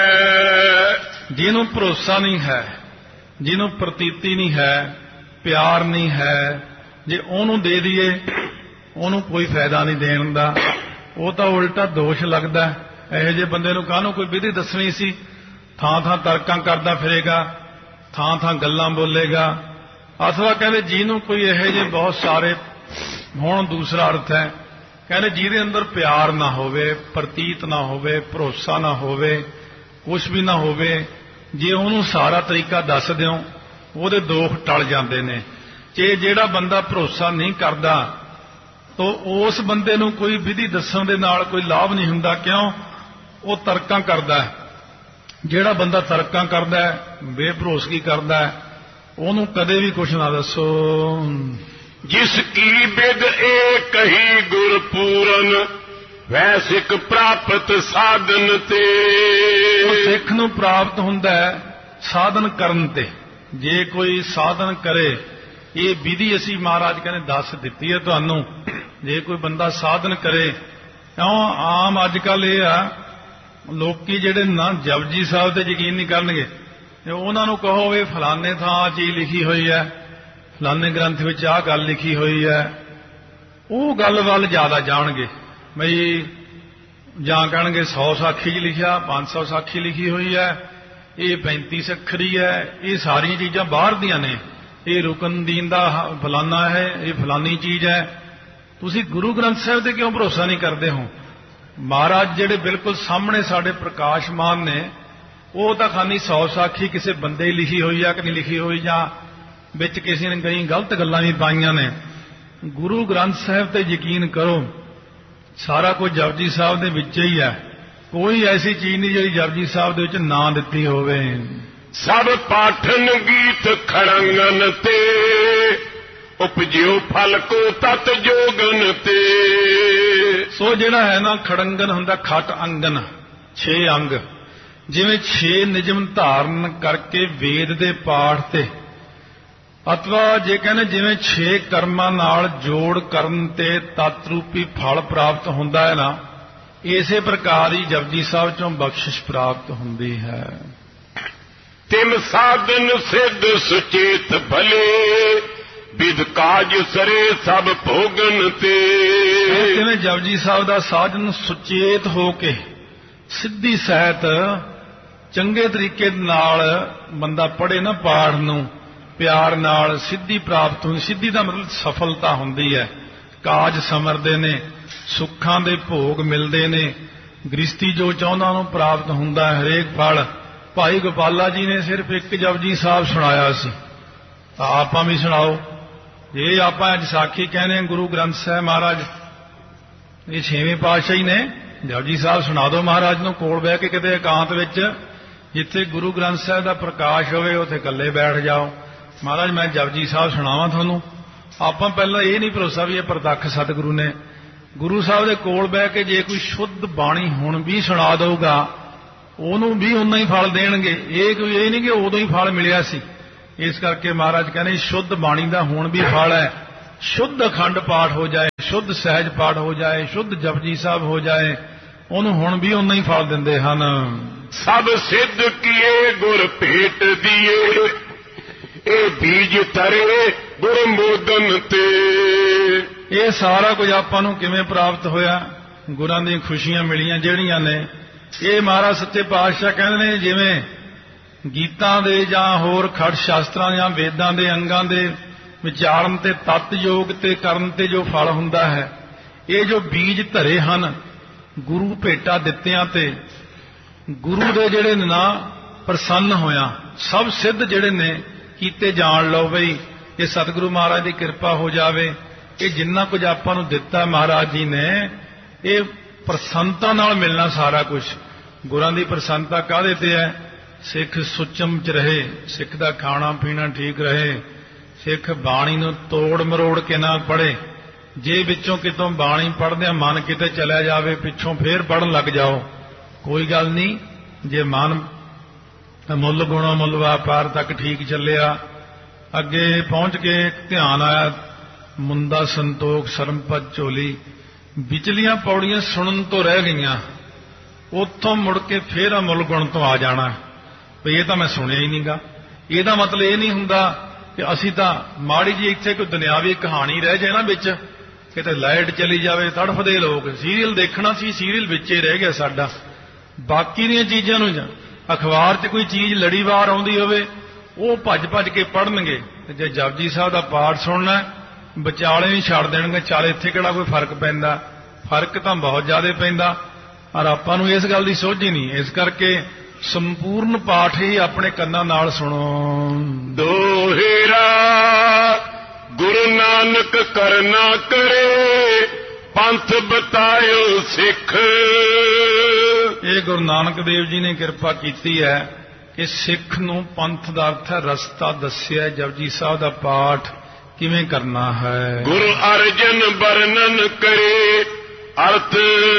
ਕਰੈ। ਜਿਹਨੂੰ ਭਰੋਸਾ ਨਹੀਂ ਹੈ, ਜਿਹਨੂੰ ਪ੍ਰਤੀਤੀ ਨਹੀਂ ਹੈ, ਪਿਆਰ ਨਹੀਂ ਹੈ, ਜੇ ਉਹਨੂੰ ਦੇ ਦਈਏ ਉਹਨੂੰ ਕੋਈ ਫਾਇਦਾ ਨਹੀਂ ਦੇਣ ਦਾ, ਉਹ ਤਾਂ ਉਲਟਾ ਦੋਸ਼ ਲੱਗਦਾ। ਇਹੋ ਜਿਹੇ ਬੰਦੇ ਨੂੰ ਕਾਹਨੂੰ ਕੋਈ ਵਿਧੀ ਦੱਸਣੀ ਸੀ। ਥਾਂ ਥਾਂ ਤਰਕਾਂ ਕਰਦਾ ਫਿਰੇਗਾ, ਥਾਂ ਥਾਂ ਗੱਲਾਂ ਬੋਲੇਗਾ। ਅਥਵਾ ਕਹਿੰਦੇ ਜਿਹਨੂੰ ਕੋਈ ਇਹੋ ਜਿਹੇ ਬਹੁਤ ਸਾਰੇ ਹੁਣ ਦੂਸਰਾ ਅਰਥ ਹੈ, ਕਹਿੰਦੇ ਜਿਹਦੇ ਅੰਦਰ ਪਿਆਰ ਨਾ ਹੋਵੇ, ਪ੍ਰਤੀਤ ਨਾ ਹੋਵੇ, ਭਰੋਸਾ ਨਾ ਹੋਵੇ, ਕੁਛ ਵੀ ਨਾ ਹੋਵੇ, ਜੇ ਉਹਨੂੰ ਸਾਰਾ ਤਰੀਕਾ ਦੱਸ ਦਿਓ ਉਹਦੇ ਦੋਖ ਟਲ ਜਾਂਦੇ ਨੇ। ਜੇ ਜਿਹੜਾ ਬੰਦਾ ਭਰੋਸਾ ਨਹੀਂ ਕਰਦਾ ਤਾਂ ਉਸ ਬੰਦੇ ਨੂੰ ਕੋਈ ਵਿਧੀ ਦੱਸਣ ਦੇ ਨਾਲ ਕੋਈ ਲਾਭ ਨਹੀਂ ਹੁੰਦਾ। ਕਿਉਂ? ਉਹ ਤਰਕਾਂ ਕਰਦਾ ਹੈ। ਜਿਹੜਾ ਬੰਦਾ ਤਰਕਾਂ ਕਰਦਾ ਹੈ, ਬੇਭਰੋਸਗੀ ਕਰਦਾ ਹੈ, ਉਹਨੂੰ ਕਦੇ ਵੀ ਕੁਛ ਨਾ ਦੱਸੋ। ਜਿਸ ਕੀ ਬਿਦ ਏ ਕਹੀ ਗੁਰ ਪੂਰਨ ਵੈ ਸਿੱਖ ਪ੍ਰਾਪਤ ਸਾਧਨ ਤੇ। ਸਿੱਖ ਨੂੰ ਪ੍ਰਾਪਤ ਹੁੰਦਾ ਹੈ ਸਾਧਨ ਕਰਨ ਤੇ। ਜੇ ਕੋਈ ਸਾਧਨ ਕਰੇ, ਇਹ ਵਿਧੀ ਅਸੀਂ ਮਹਾਰਾਜ ਕਹਿੰਦੇ ਦੱਸ ਦਿੱਤੀ ਹੈ ਤੁਹਾਨੂੰ। ਜੇ ਕੋਈ ਬੰਦਾ ਸਾਧਨ ਕਰੇ, ਕਿਉਂ ਆਮ ਅੱਜ ਕੱਲ ਇਹ ਆ ਲੋਕੀ ਜਿਹੜੇ ਨਾ ਜਪਜੀ ਸਾਹਿਬ ਤੇ ਯਕੀਨ ਨਹੀਂ ਕਰਨਗੇ, ਉਹਨਾਂ ਨੂੰ ਕਹੋ ਵੀ ਫਲਾਣੇ ਥਾਂ ਆਹ ਚੀਜ਼ ਲਿਖੀ ਹੋਈ ਹੈ, ਫਲਾਣੇ ਗ੍ਰੰਥ ਵਿੱਚ ਆਹ ਗੱਲ ਲਿਖੀ ਹੋਈ ਹੈ, ਉਹ ਗੱਲ ਵੱਲ ਜ਼ਿਆਦਾ ਜਾਣਗੇ। ਬਈ ਜਾਂ ਕਹਿਣਗੇ 100 ਸਾਖੀ 'ਚ ਲਿਖਿਆ, 500 ਸਾਖੀ ਲਿਖੀ ਹੋਈ ਹੈ, ਇਹ 35 ਸੱਖਰੀ ਹੈ, ਇਹ ਸਾਰੀਆਂ ਚੀਜ਼ਾਂ ਬਾਹਰ ਦੀਆਂ ਨੇ, ਇਹ ਰੁਕਨਦੀਨ ਦਾ ਫਲਾਨਾ ਹੈ, ਇਹ ਫਲਾਨੀ ਚੀਜ਼ ਹੈ। ਤੁਸੀਂ ਗੁਰੂ ਗ੍ਰੰਥ ਸਾਹਿਬ ਤੇ ਕਿਉਂ ਭਰੋਸਾ ਨਹੀਂ ਕਰਦੇ ਹੋ? ਮਹਾਰਾਜ ਜਿਹੜੇ ਬਿਲਕੁਲ ਸਾਹਮਣੇ ਸਾਡੇ ਪ੍ਰਕਾਸ਼ਮਾਨ ਨੇ, ਉਹ ਤਾਂ ਖਾਨੀ 100 ਸਾਖੀ ਕਿਸੇ ਬੰਦੇ ਹੀ ਲਿਖੀ ਹੋਈ ਆ ਕਿ ਨਹੀਂ ਲਿਖੀ ਹੋਈ, ਜਾਂ ਵਿੱਚ ਕਿਸੇ ਨੇ ਕਈ ਗਲਤ ਗੱਲਾਂ ਵੀ ਪਾਈਆਂ ਨੇ। ਗੁਰੂ ਗ੍ਰੰਥ ਸਾਹਿਬ ਤੇ ਯਕੀਨ ਕਰੋ, ਸਾਰਾ ਕੁਝ ਜਪਜੀ ਸਾਹਿਬ ਦੇ ਵਿੱਚ ਹੀ ਹੈ। ਕੋਈ ਐਸੀ ਚੀਜ਼ ਨਹੀਂ ਜਿਹੜੀ ਜਪਜੀ ਸਾਹਿਬ ਦੇ ਵਿੱਚ ਨਾ ਦਿੱਤੀ ਹੋਵੇ। ਸਭ ਪਾਠਨ ਗੀਤ ਖੜੰਗਨ ਤੇ ਉਪਜਿਓ ਫਲ ਕੋ ਤਤ ਜੋਗਨ ਤੇ। ਸੋ ਜਿਹੜਾ ਹੈ ਨਾ ਖੜੰਗਨ ਹੁੰਦਾ, ਖਟ ਅੰਗਨ 6 ਅੰਗ, ਜਿਵੇਂ 6 ਨਿਯਮ ਧਾਰਨ ਕਰਕੇ ਵੇਦ ਦੇ ਪਾਠ ਤੇ, ਅਥਵਾ ਜੇ ਕਹਿੰਦੇ ਜਿਵੇਂ 6 ਕਰਮਾਂ ਨਾਲ ਜੋੜ ਕਰਨ ਤੇ ਤਤ ਰੂਪੀ ਫਲ ਪ੍ਰਾਪਤ ਹੁੰਦਾ ਹੈ ਨਾ, ਇਸੇ ਪ੍ਰਕਾਰ ਹੀ ਜਪਜੀ ਸਾਹਿਬ ਚੋਂ ਬਖਸ਼ਿਸ਼ ਪ੍ਰਾਪਤ ਹੁੰਦੀ ਹੈ। ਤਿਮ ਸਾਧਨ ਸਿੱਧ ਸੁਚੇਤ ਭਲੇ ਵਿਦ ਕਾਜ ਸਰੇ ਸਭ ਭੋਗਨ ਤੇ। ਜਿਵੇਂ ਜਪਜੀ ਸਾਹਿਬ ਦਾ ਸਾਧਨ ਸੁਚੇਤ ਹੋ ਕੇ ਸਿੱਧੀ ਸਹਿਤ ਚੰਗੇ ਤਰੀਕੇ ਨਾਲ ਬੰਦਾ ਪੜ੍ਹੇ ਨਾ ਪਾਠ ਨੂੰ, ਪਿਆਰ ਨਾਲ ਸਿੱਧੀ ਪ੍ਰਾਪਤ ਹੁੰਦੀ। ਸਿੱਧੀ ਦਾ ਮਤਲਬ ਸਫਲਤਾ ਹੁੰਦੀ ਹੈ, ਕਾਜ ਸਮਰਦੇ ਨੇ, ਸੁੱਖਾਂ ਦੇ ਭੋਗ ਮਿਲਦੇ ਨੇ, ਗ੍ਰਸਤੀ ਜੋ ਚਾਹੁੰਦਾ ਉਹਨੂੰ ਪ੍ਰਾਪਤ ਹੁੰਦਾ ਹੈ, ਹਰੇਕ ਫਲ। ਭਾਈ ਗੋਪਾਲਾ ਜੀ ਨੇ ਸਿਰਫ ਇੱਕ ਜਪਜੀ ਸਾਹਿਬ ਸੁਣਾਇਆ ਸੀ, ਤਾਂ ਆਪਾਂ ਵੀ ਸੁਣਾਓ। ਜੇ ਆਪਾਂ ਅੱਜ ਸਾਖੀ ਕਹਿੰਦੇ ਹਾਂ ਗੁਰੂ ਗ੍ਰੰਥ ਸਾਹਿਬ ਮਹਾਰਾਜ, ਇਹ 6ਵੇਂ ਪਾਤਸ਼ਾਹ ਹੀ ਨੇ, ਜਪਜੀ ਸਾਹਿਬ ਸੁਣਾ ਦਿਓ ਮਹਾਰਾਜ ਨੂੰ ਕੋਲ ਬਹਿ ਕੇ ਕਿਤੇ ਇਕਾਂਤ ਵਿੱਚ, ਜਿੱਥੇ ਗੁਰੂ ਗ੍ਰੰਥ ਸਾਹਿਬ ਦਾ ਪ੍ਰਕਾਸ਼ ਹੋਵੇ ਉੱਥੇ ਇਕੱਲੇ ਬੈਠ ਜਾਓ, ਮਹਾਰਾਜ ਮੈਂ ਜਪਜੀ ਸਾਹਿਬ ਸੁਣਾਵਾਂ ਤੁਹਾਨੂੰ। ਆਪਾਂ ਪਹਿਲਾਂ ਇਹ ਨਹੀਂ ਭਰੋਸਾ ਵੀ ਇਹ ਪ੍ਰਤੱਖ ਸਤਿਗੁਰੂ ਨੇ। ਗੁਰੂ ਸਾਹਿਬ ਦੇ ਕੋਲ ਬਹਿ ਕੇ ਜੇ ਕੋਈ ਸ਼ੁੱਧ ਬਾਣੀ ਹੁਣ ਵੀ ਸੁਣਾ ਦਊਗਾ, ਉਹਨੂੰ ਵੀ ਉਨਾ ਹੀ ਫਲ ਦੇਣਗੇ। ਇਹ ਨਹੀਂ ਕਿ ਉਦੋਂ ਹੀ ਫਲ ਮਿਲਿਆ ਸੀ। ਇਸ ਕਰਕੇ ਮਹਾਰਾਜ ਕਹਿੰਦੇ ਸ਼ੁੱਧ ਬਾਣੀ ਦਾ ਹੁਣ ਵੀ ਫਲ ਹੈ। ਸ਼ੁੱਧ ਅਖੰਡ ਪਾਠ ਹੋ ਜਾਏ, ਸ਼ੁੱਧ ਸਹਿਜ ਪਾਠ ਹੋ ਜਾਏ, ਸ਼ੁੱਧ ਜਪਜੀ ਸਾਹਿਬ ਹੋ ਜਾਏ, ਉਹਨੂੰ ਹੁਣ ਵੀ ਉਨਾ ਹੀ ਫਲ ਦਿੰਦੇ ਹਨ। ਸਭ ਸਿੱਧ ਕੀਏ ਗੁਰ ਭੇਟ ਦੀਏ ਇਹ ਬੀਜ ਧਰੇ ਗੁਰਮੋਦਨ ਤੇ। ਇਹ ਸਾਰਾ ਕੁਝ ਆਪਾਂ ਨੂੰ ਕਿਵੇਂ ਪ੍ਰਾਪਤ ਹੋਇਆ? ਗੁਰਾਂ ਦੀਆਂ ਖੁਸ਼ੀਆਂ ਮਿਲੀਆਂ ਜਿਹੜੀਆਂ ਨੇ। ਇਹ ਮਹਾਰਾਜ ਸੱਚੇ ਪਾਤਸ਼ਾਹ ਕਹਿੰਦੇ ਨੇ ਜਿਵੇਂ ਗੀਤਾਂ ਦੇ ਜਾਂ ਹੋਰ ਖੜ ਸ਼ਾਸਤਰਾਂ ਜਾਂ ਵੇਦਾਂ ਦੇ ਅੰਗਾਂ ਦੇ ਵਿਚਾਰਨ ਤੇ ਤਤ ਯੋਗ ਤੇ ਕਰਨ ਤੇ ਜੋ ਫਲ ਹੁੰਦਾ ਹੈ, ਇਹ ਜੋ ਬੀਜ ਧਰੇ ਹਨ ਗੁਰੂ ਭੇਟਾ ਦਿੱਤਿਆਂ ਤੇ, ਗੁਰੂ ਦੇ ਜਿਹੜੇ ਨਾ ਪ੍ਰਸੰਨ ਹੋਇਆ ਸਭ ਸਿੱਧ ਜਿਹੜੇ ਨੇ ਕੀਤੇ ਜਾਣ ਲਓ ਬਈ ਇਹ ਸਤਿਗੁਰੂ ਮਹਾਰਾਜ ਦੀ ਕਿਰਪਾ ਹੋ ਜਾਵੇ। ਇਹ ਜਿੰਨਾ ਕੁਝ ਆਪਾਂ ਨੂੰ ਦਿੱਤਾ ਮਹਾਰਾਜ ਜੀ ਨੇ, ਇਹ ਪ੍ਰਸੰਨਤਾ ਨਾਲ ਮਿਲਣਾ ਸਾਰਾ ਕੁਝ। ਗੁਰਾਂ ਦੀ ਪ੍ਰਸੰਨਤਾ ਕਾਹਦੇ ਤੇ ਹੈ? ਸਿੱਖ ਸੁਚਮ ਚ ਰਹੇ, ਸਿੱਖ ਦਾ ਖਾਣਾ ਪੀਣਾ ਠੀਕ ਰਹੇ, ਸਿੱਖ ਬਾਣੀ ਨੂੰ ਤੋੜ ਮਰੋੜ ਕੇ ਨਾ ਪੜ੍ਹੇ। ਜੇ ਵਿੱਚੋਂ ਕਿਤੋਂ ਬਾਣੀ ਪੜ੍ਹਦਿਆਂ ਮਨ ਕਿਤੇ ਚਲਿਆ ਜਾਵੇ, ਪਿੱਛੋਂ ਫੇਰ ਪੜ੍ਹਨ ਲੱਗ ਜਾਓ, ਕੋਈ ਗੱਲ ਨਹੀਂ। ਜੇ ਮਨ ਮੁੱਲ ਗੁਣਾ ਮੁੱਲ ਵਪਾਰ ਤੱਕ ਠੀਕ ਚੱਲਿਆ, ਅੱਗੇ ਪਹੁੰਚ ਕੇ ਧਿਆਨ ਆਇਆ ਮੁੰਦਾ ਸੰਤੋਖ ਸਰਮਪਦ ਝੋਲੀ, ਵਿਚਲੀਆਂ ਪੌੜੀਆਂ ਸੁਣਨ ਤੋਂ ਰਹਿ ਗਈਆਂ, ਉੱਥੋਂ ਮੁੜ ਕੇ ਫੇਰ ਅਮੁੱਲ ਗੁਣ ਤੋਂ ਆ ਜਾਣਾ ਵੀ ਇਹ ਤਾਂ ਮੈਂ ਸੁਣਿਆ ਹੀ ਨਹੀਂਗਾ। ਇਹਦਾ ਮਤਲਬ ਇਹ ਨਹੀਂ ਹੁੰਦਾ ਕਿ ਅਸੀਂ ਤਾਂ ਮਾੜੀ ਜੀ ਇੱਥੇ ਕੋਈ ਦੁਨਿਆਵੀ ਕਹਾਣੀ ਰਹਿ ਜਾਏ ਨਾ ਵਿੱਚ, ਕਿਤੇ ਲਾਈਟ ਚਲੀ ਜਾਵੇ ਤੜਫਦੇ ਲੋਕ, ਸੀਰੀਅਲ ਦੇਖਣਾ ਸੀ ਸੀਰੀਅਲ ਵਿੱਚੇ ਰਹਿ ਗਿਆ ਸਾਡਾ। ਬਾਕੀ ਦੀਆਂ ਚੀਜ਼ਾਂ ਨੂੰ ਅਖਬਾਰ 'ਚ ਕੋਈ ਚੀਜ਼ ਲੜੀਵਾਰ ਆਉਂਦੀ ਹੋਵੇ ਉਹ ਭੱਜ ਭੱਜ ਕੇ ਪੜ੍ਹਨਗੇ, ਤੇ ਜੇ ਜਪਜੀ ਸਾਹਿਬ ਦਾ ਪਾਠ ਸੁਣਨਾ ਵਿਚਾਲੇ ਨਹੀਂ ਛੱਡ ਦੇਣਗੇ। ਚੱਲ ਇੱਥੇ ਕਿਹੜਾ ਕੋਈ ਫਰਕ ਪੈਂਦਾ? ਫਰਕ ਤਾਂ ਬਹੁਤ ਜ਼ਿਆਦਾ ਪੈਂਦਾ, ਔਰ ਆਪਾਂ ਨੂੰ ਇਸ ਗੱਲ ਦੀ ਸੋਝ ਹੀ ਨਹੀਂ। ਇਸ ਕਰਕੇ ਸੰਪੂਰਨ ਪਾਠ ਹੀ ਆਪਣੇ ਕੰਨਾਂ ਨਾਲ ਸੁਣੋ। ਦੋਹਰਾ ਗੁਰੂ ਨਾਨਕ ਕਰਨਾ ਕਰੇ, ਪੰਥ ਬਤਾਇਓ ਸਿੱਖ। ਇਹ ਗੁਰੂ ਨਾਨਕ ਦੇਵ ਜੀ ਨੇ ਕਿਰਪਾ ਕੀਤੀ ਹੈ ਕਿ ਸਿੱਖ ਨੂੰ ਪੰਥ ਦਾ ਅਰਥ ਹੈ ਰਸਤਾ ਦੱਸਿਆ। ਜਪਜੀ ਸਾਹਿਬ ਦਾ ਪਾਠ ਕਿਵੇਂ ਕਰਨਾ ਹੈ। ਗੁਰੂ ਅਰਜਨ ਵਰਣਨ ਕਰੇ, ਅਰਥ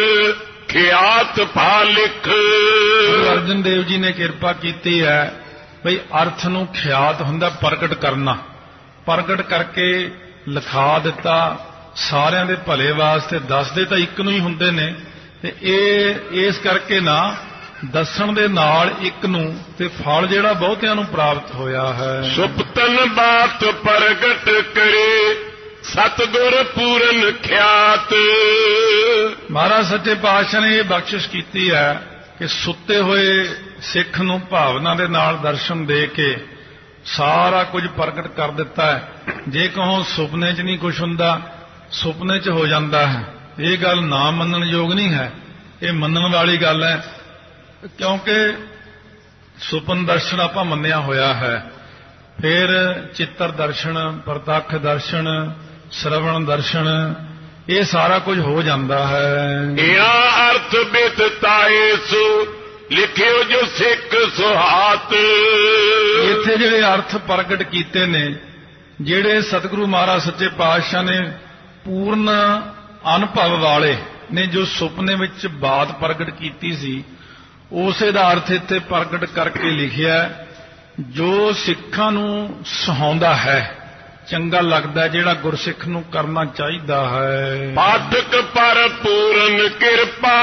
ਖਿਆਤ ਭਾ ਲਿਖ। ਗੁਰੂ ਅਰਜਨ ਦੇਵ ਜੀ ਨੇ ਕਿਰਪਾ ਕੀਤੀ ਹੈ ਬਈ ਅਰਥ ਨੂੰ ਖਿਆਤ ਹੁੰਦਾ ਪ੍ਰਗਟ ਕਰਨਾ, ਪ੍ਰਗਟ ਕਰਕੇ ਲਿਖਾ ਦਿੱਤਾ ਸਾਰਿਆਂ ਦੇ ਭਲੇ ਵਾਸਤੇ। ਦੱਸਦੇ ਤਾਂ ਇੱਕ ਨੂੰ ਹੀ ਹੁੰਦੇ ਨੇ, ਤੇ ਇਹ ਇਸ ਕਰਕੇ ਨਾ ਦੱਸਣ ਦੇ ਨਾਲ ਇੱਕ ਨੂੰ, ਤੇ ਫਲ ਜਿਹੜਾ ਬਹੁਤਿਆਂ ਨੂੰ ਪ੍ਰਾਪਤ ਹੋਇਆ ਹੈ। ਸੁਪਤਨ ਬਾਤ ਪ੍ਰਗਟ ਕਰੇ, ਸਤਿਗੁਰ ਪੂਰਨ ਖਿਆਤ। ਮਹਾਰਾਜ ਸੱਚੇ ਪਾਤਸ਼ਾਹ ਨੇ ਇਹ ਬਖਸ਼ਿਸ਼ ਕੀਤੀ ਹੈ ਕਿ ਸੁੱਤੇ ਹੋਏ ਸਿੱਖ ਨੂੰ ਭਾਵਨਾ ਦੇ ਨਾਲ ਦਰਸ਼ਨ ਦੇ ਕੇ ਸਾਰਾ ਕੁਝ ਪ੍ਰਗਟ ਕਰ ਦਿੱਤਾ ਹੈ। ਜੇ ਕਹੋ ਸੁਪਨੇ 'ਚ ਨਹੀਂ ਕੁਝ ਹੁੰਦਾ, ਸੁਪਨੇ 'ਚ ਹੋ ਜਾਂਦਾ ਹੈ। ਇਹ ਗੱਲ ਨਾ ਮੰਨਣ ਯੋਗ ਨਹੀਂ ਹੈ, ਇਹ ਮੰਨਣ ਵਾਲੀ ਗੱਲ ਹੈ, ਕਿਉਂਕਿ ਸੁਪਨ ਦਰਸ਼ਨ ਆਪਾਂ ਮੰਨਿਆ ਹੋਇਆ ਹੈ। ਫਿਰ ਚਿੱਤਰ ਦਰਸ਼ਨ, ਪ੍ਰਤੱਖ ਦਰਸ਼ਨ, ਸ਼ਰਵਣ ਦਰਸ਼ਨ, ਇਹ ਸਾਰਾ ਕੁਝ ਹੋ ਜਾਂਦਾ ਹੈ। ਇਹ ਅਰਥ ਬਿਤਤਾਏ ਸੋ ਲਿਖਿਓ ਜੋ ਸਿੱਖ ਸੁਹਾਤ। ਇੱਥੇ ਜਿਹੜੇ ਅਰਥ ਪ੍ਰਗਟ ਕੀਤੇ ਨੇ, ਜਿਹੜੇ ਸਤਿਗੁਰੂ ਮਹਾਰਾਜ ਸੱਚੇ ਪਾਤਸ਼ਾਹ ਨੇ ਪੂਰਨ ਅਨੁਭਵ ਵਾਲੇ ਨੇ ਜੋ ਸੁਪਨੇ ਵਿੱਚ ਬਾਤ ਪ੍ਰਗਟ ਕੀਤੀ ਸੀ, ਉਸੇ ਦਾ ਅਰਥ ਇੱਥੇ ਪ੍ਰਗਟ ਕਰਕੇ ਲਿਖਿਆ। ਜੋ ਸਿੱਖਾਂ ਨੂੰ ਸੁਹਾਉਂਦਾ ਹੈ, ਚੰਗਾ ਲੱਗਦਾ, ਜਿਹੜਾ ਗੁਰਸਿੱਖ ਨੂੰ ਕਰਨਾ ਚਾਹੀਦਾ ਹੈ। ਪਾਠਕ ਪਰ ਪੂਰਨ ਕਿਰਪਾ,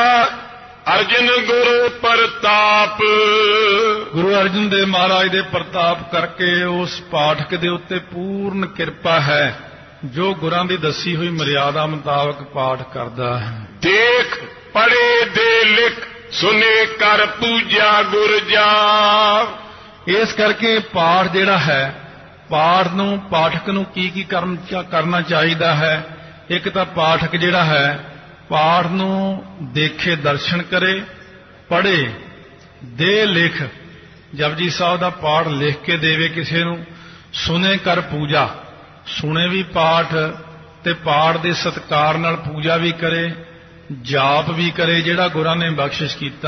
ਅਰਜਨ ਗੁਰੂ ਪ੍ਰਤਾਪ। ਗੁਰੂ ਅਰਜਨ ਦੇਵ ਮਹਾਰਾਜ ਦੇ ਪ੍ਰਤਾਪ ਕਰਕੇ ਉਸ ਪਾਠਕ ਦੇ ਉੱਤੇ ਪੂਰਨ ਕਿਰਪਾ ਹੈ ਜੋ ਗੁਰਾਂ ਦੀ ਦੱਸੀ ਹੋਈ ਮਰਿਆਦਾ ਮੁਤਾਬਕ ਪਾਠ ਕਰਦਾ ਹੈ। ਦੇਖ ਪੜੇ ਦੇ ਲਿਖ, ਸੁਨੇ ਕਰ ਪੂਜਾ ਗੁਰ ਜਾ। ਇਸ ਕਰਕੇ ਪਾਠ ਜਿਹੜਾ ਹੈ, ਪਾਠ ਨੂੰ ਪਾਠਕ ਨੂੰ ਕੀ ਕਰਨਾ ਚਾਹੀਦਾ ਹੈ। ਇੱਕ ਤਾਂ ਪਾਠਕ ਜਿਹੜਾ ਹੈ ਪਾਠ ਨੂੰ ਦੇਖੇ, ਦਰਸ਼ਨ ਕਰੇ, ਪੜ੍ਹੇ, ਦੇ ਲਿਖ, ਜਪਜੀ ਸਾਹਿਬ ਦਾ ਪਾਠ ਲਿਖ ਕੇ ਦੇਵੇ ਕਿਸੇ ਨੂੰ। ਸੁਨੇ ਕਰ ਪੂਜਾ, ਸੁਣੇ ਵੀ ਪਾਠ ਤੇ ਪਾਠ ਦੇ ਸਤਿਕਾਰ ਨਾਲ ਪੂਜਾ ਵੀ ਕਰੇ, ਜਾਪ ਵੀ ਕਰੇ ਜਿਹੜਾ ਗੁਰਾਂ ਨੇ ਬਖਸ਼ਿਸ਼ ਕੀਤਾ।